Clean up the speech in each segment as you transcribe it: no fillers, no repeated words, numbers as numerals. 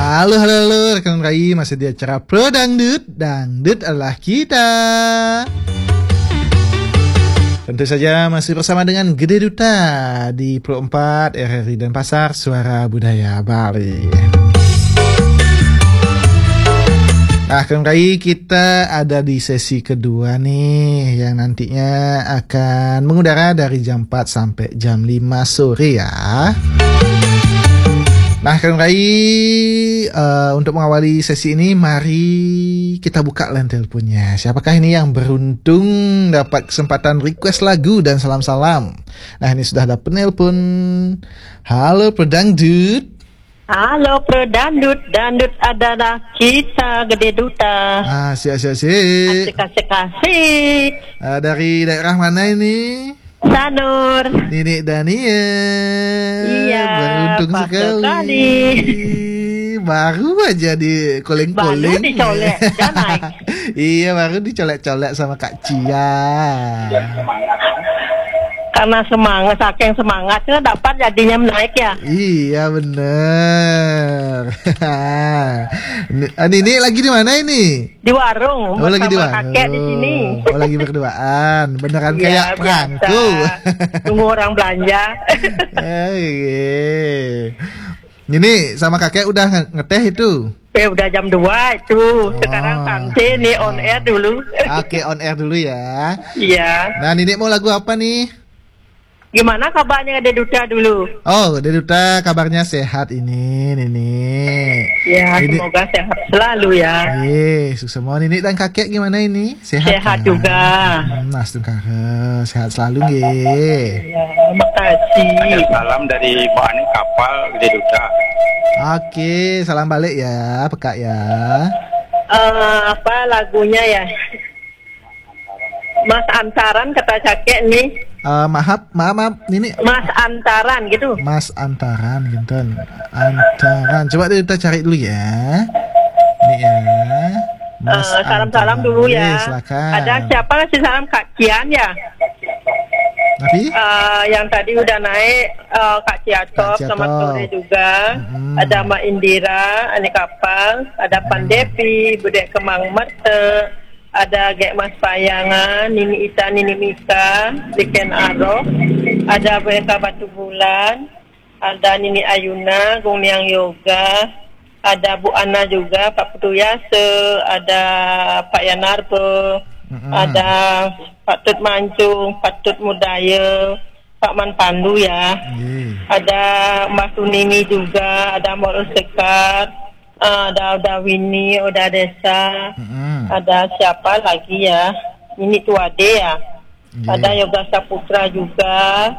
Halo rekan Rai, masih di acara Pro Dangdut. Dangdut adalah kita. Tentu saja masih bersama dengan Gede Duta di Pro 4 RRI Denpasar, Suara Budaya Bali. Nah, rekan Rai, kita ada di sesi kedua nih yang nantinya akan mengudara dari jam 4 sampai jam 5 sore ya. Nah, Kang Rai, untuk mengawali sesi ini, mari kita buka line teleponnya. Siapakah ini yang beruntung dapat kesempatan request lagu dan salam-salam? Nah, ini sudah ada penelpon. Halo, Pedangdut. Halo, Pedangdut. Dangdut adalah kita, Gede Duta. Asik. Asik. Dari daerah mana ini? Sanur. Ninik Dania. Iya, beruntung sekali. Baru aja di koleng-koleng. Baru dicolek, jangan naik. Iya, baru dicolek-colek sama Kak Cia. Karena saking semangatnya dapat jadinya menaik ya. Iya, bener. Ini lagi di mana ini? Di warung. Oh, lagi di warung. Kakek di sini. Oh, lagi berduaan. Beneran Ya, kayak perangku. Tunggu orang belanja. Ini sama kakek udah ngeteh itu? Udah jam 2 itu. Sekarang santai nih on air dulu. Oke, on air dulu ya. Iya. Nah, Nini mau lagu apa nih? Gimana kabarnya Gede Duta dulu? Oh, Gede Duta kabarnya sehat ini, Nini. Ya, semoga sehat selalu ya. Sukses semua. Nini dan kakek gimana ini? Sehat kan? juga. Mas Tungkara, sehat selalu nggih. Ya, makasih. Salam dari Pak Ani Kapal Gede Duta. Oke, salam balik ya, peka ya. Apa lagunya ya? Mas Antaran kata kakek nih. Maaf, Nini. Mas Antaran gitu. Mas Antaran gitu. Antaran. Coba kita cari dulu ya. Ini ya. Salam-salam dulu ya. Silakan. Ada siapa ngasih salam Kak Cian ya? Tapi? Yang tadi udah naik Kak Ciatop, selamat sore juga. Ada Mbak Indira, Ani Kapal, ada Pandepi, Budek Kemang Merte, ada Gek Mas Payangan, Nini Ita, Nini Mika, Diken Aro, ada Beka Batu Bulan, ada Nini Ayuna, Gung Niang Yoga, ada Bu Ana juga, Pak Putu Yase, ada Pak Yanarpe, ada Pak Tut Mancung, Pak Tut Mudaya, Pak Man Pandu ya, ada Mbak Tunimi juga, ada Moro Sekar, ada Winnie, ada Desa, ada siapa lagi ya, ini Tuade ya, ada Yoga Saputra juga,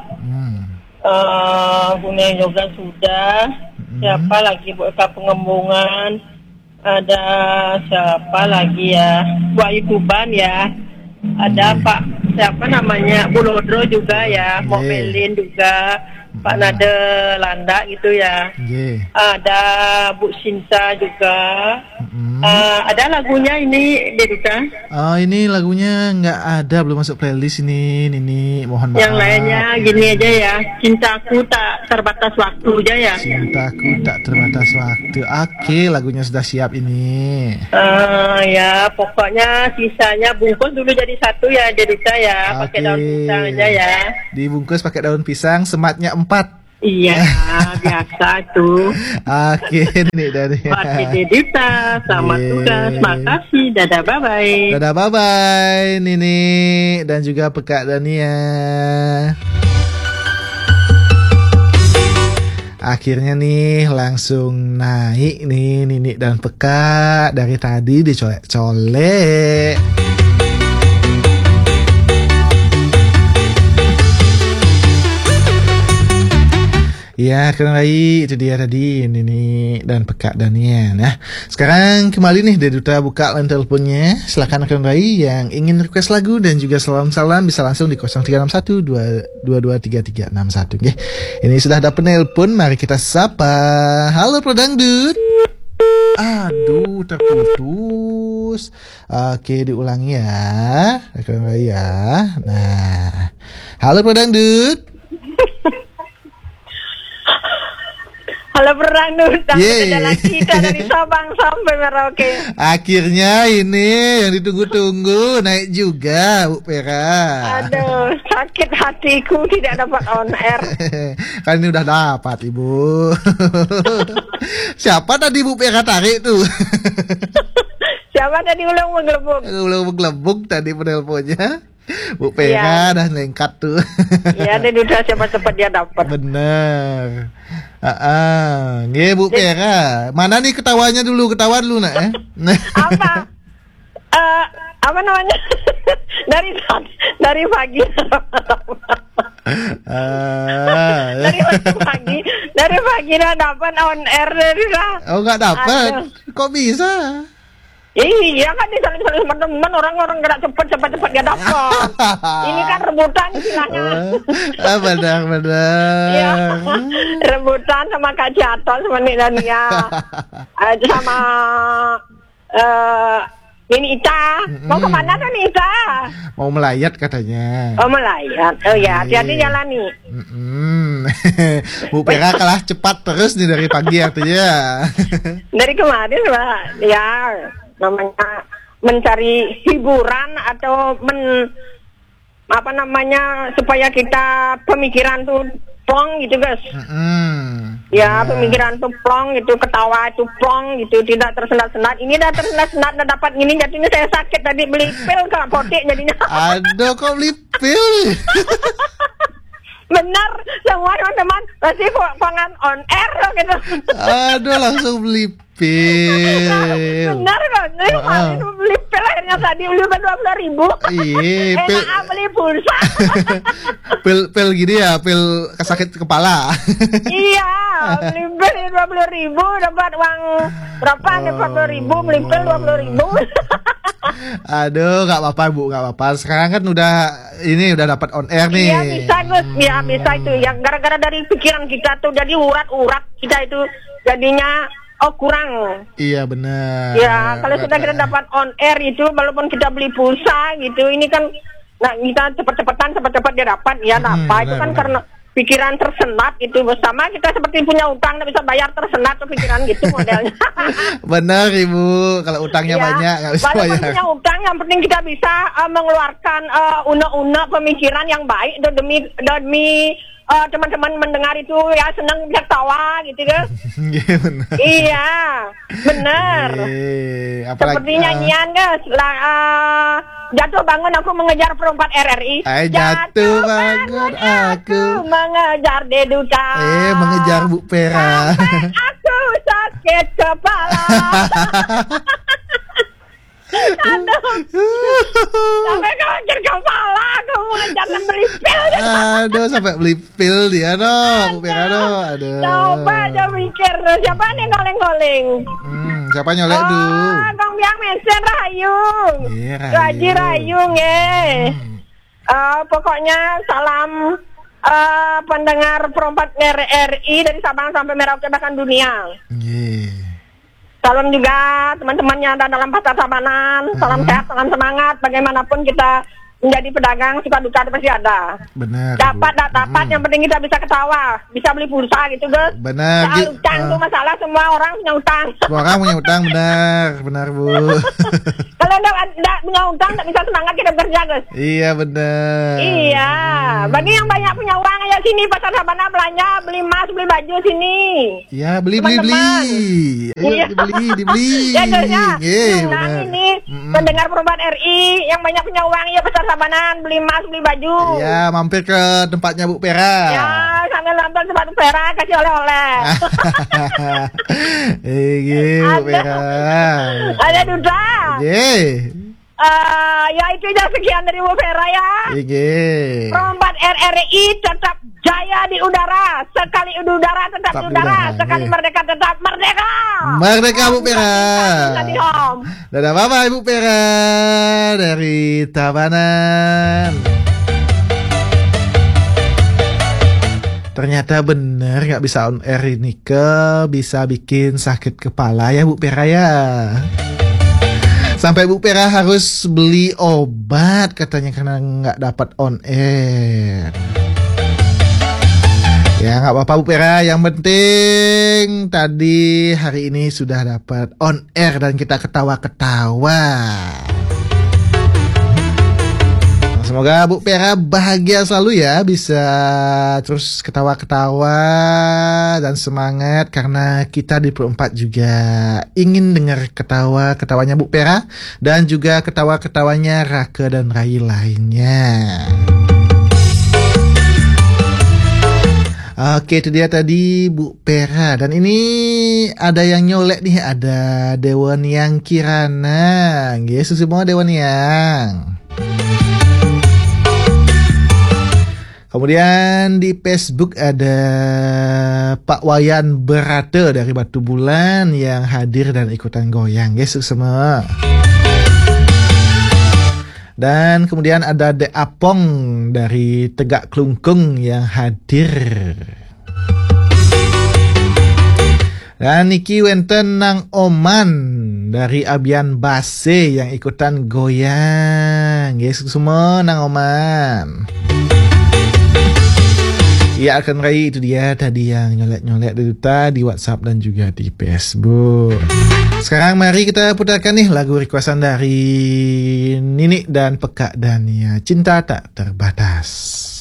Gunung Yoga sudah, siapa lagi buat pengembungan, ada siapa lagi ya, Wahyu Tuban ya, ada Pak siapa namanya Bulodro juga ya, Momelin juga, Pak Nade Landa gitu ya, ada Bu Sinta juga, ada lagunya ini Deduta. Ini lagunya nggak ada, belum masuk playlist ini, mohon maaf. Yang lainnya gini aja ya, Cintaku Tak Terbatas Waktu aja ya. Cintaku Tak Terbatas Waktu. Oke, lagunya sudah siap ini. Ya pokoknya sisanya bungkus dulu jadi satu ya Deduta ya, pakai daun pisang aja ya. Dibungkus pakai daun pisang, sematnya 4. Iya, biasa tuh. Oke, nih dari Gede Duta, selamat tugas, makasih, dadah bye-bye. Dadah bye-bye, Nini dan juga Peka Dania. Akhirnya nih langsung naik nih Nini dan Peka, dari tadi dicolek-colek. Ya, Kang Rai, itu dia tadi Nini dan Peka Dania. Nah, sekarang kembali nih Deduta buka line teleponnya. Silakan Kang Rai yang ingin request lagu dan juga salam-salam bisa langsung di 0361 223361. Oke. Ini sudah ada penelpon, mari kita sapa. Halo Pro Dangdut. Aduh, terputus. Oke, diulangi ya. Kang Rai ya. Nah. Halo Pro Dangdut. Kalau perang duta Yeay. jalan kita dari Sabang sampai Merauke. Akhirnya ini yang ditunggu-tunggu naik juga Bu Pera. Aduh, sakit hatiku tidak dapat on air. Kan ini udah dapat Ibu. Siapa tadi Bu Pera tarik tuh? Siapa tadi ulang menggelembung? Ulang gelembung tadi penelponnya. Bu Pera dah lengkat tuh. Iya, dia udah cepat-cepat dia dapat. Bener. Nggih Bu Pera. Mana nih ketawanya dulu, ketawa dulu nak ya. Apa? Apa namanya? dari pagi. dari pagi dah dapat on air dah. Oh nggak dapat? Kok bisa? Iya kan disaling-saling teman-teman orang-orang gerak cepat dia dapat. Ini kan rebutan istilahnya. Benar. Iya. Rebutan sama Kak Ciaton sama Nik Dania. Sama ini Ita. Mau kemana kan Ita? Mau melayat katanya. Oh melayat. Oh ya, hati-hati jalani. Bu Pera kalah cepat terus nih dari pagi artinya. Dari kemarin Mbak, ya namanya mencari hiburan atau apa namanya supaya kita pemikiran tuh plong gitu guys. Ya pemikiran tuh plong gitu, ketawa itu plong gitu, tidak tersendat-sendat. Ini dah tersendat-sendat, dah dapat gini jadinya saya sakit tadi beli pil ke apotek jadinya. Aduh kok beli pil? Benar, semua teman-teman pasti kongan on air gitu. Aduh langsung beli pil. Benar kan? Kemarin beli pil akhirnya tadi beli 20.000. Iya, pil. Enak beli pulsa. pil gini ya, pil sakit kepala. Iya, beli pil 20.000 dapat uang berapa? 40.000 beli pil 20.000. Aduh, nggak apa-apa Bu, nggak apa-apa. Sekarang kan udah dapat on air nih. Iya bisa Gus, ya bisa itu. Yang gara-gara dari pikiran kita tuh jadi urat-urat kita itu jadinya kurang. Iya benar. Ya kalau sudah kita dapat on air itu, walaupun kita beli pulsa gitu, ini kan, nah kita cepat-cepat dia dapat, ya dapat. Itu kan karena pikiran tersendat itu bersama kita seperti punya utang nggak bisa bayar tersendat tuh pikiran gitu modelnya. Benar Ibu, kalau utangnya banyak nggak bisa bayar. Walaupun punya utang yang penting kita bisa mengeluarkan una-una pemikiran yang baik demi teman-teman mendengar itu ya senang bisa tawa gitu kan. Iya benar. Iya benar. Seperti nyanyian guys jatuh bangun aku mengejar perompak RRI. Jatuh bangun aku mengejar Deduka. Mengejar Bu Pera. Sampai aku sakit kepala. Aduh, sampai sakit kepala aku mengejar dan beli pil. Aduh, sampai beli pil dia Bu Pera aduh. Coba aja mikir siapa nih ngoleng-ngoleng. Siapa nyolek dulu? Kang Biang Mesen Rayung. Gaji Rayung pokoknya salam pendengar perompak RRI dari Sabang sampai Merauke bahkan dunia. Salam juga teman-temannya dalam pasar Sabanan. Salam sehat, salam semangat. Bagaimanapun kita menjadi pedagang, suka duka pasti ada. Benar. Dapat, yang penting kita bisa ketawa, bisa beli pulsa gitu guys. Benar. Soal utang itu masalah, semua orang punya utang. Semua orang punya utang, benar Bu. Kalau enggak punya utang, enggak bisa semangat kita bekerja guys. Iya benar. Iya, bagi yang banyak punya uang ayo sini pasar Sabana belanja, beli emas, beli baju sini. Iya beli. Iya. Dibeli. Ya guysnya, benar. Ini pendengar perompak RI yang banyak punya uang ya pasar Sabanan, beli emas, beli baju. Iya, mampir ke tempatnya Bu Pera. Ya, sambil nonton tempat Bu Pera kasih oleh-oleh. Bu Pera. Ada duda. Ya itu aja sekian dari Bu Pera ya. Perompak RRI tetap jaya di udara. Sekali di udara tetap di udara. Sekali merdeka tetap merdeka. Merdeka Bu Pera. Dadah bye-bye Bu Pera dari Tabanan. Ternyata bener nggak bisa on air ini bisa bikin sakit kepala ya Bu Pera ya. Sampai Bu Pera harus beli obat katanya karena nggak dapat on air. Ya nggak apa-apa Bu Pera, yang penting tadi hari ini sudah dapat on air dan kita ketawa-ketawa. Semoga Bu Pera bahagia selalu ya, bisa terus ketawa-ketawa dan semangat karena kita di Pro 4 juga ingin dengar ketawa-ketawanya Bu Pera dan juga ketawa-ketawanya Raka dan Rai lainnya. Oke, itu dia tadi Bu Pera. Dan ini ada yang nyolek nih, ada Dewan Yang Kirana. Yesus semua Dewan Yang. Kemudian di Facebook ada Pak Wayan Berata dari Batu Bulan yang hadir dan ikutan goyang. Yesus semua. Dan kemudian ada De Apong dari Tegak Klungkung yang hadir. Dan Niki Wenten Nang Oman dari Abian Base yang ikutan goyang. Yesus semua Nang Oman. Ya akan Rai, itu dia tadi yang nyolek-nyolek di Duta di WhatsApp dan juga di Facebook. Sekarang mari kita putarkan nih lagu requestan dari Nini dan Pekak Dania, Cinta Tak Terbatas.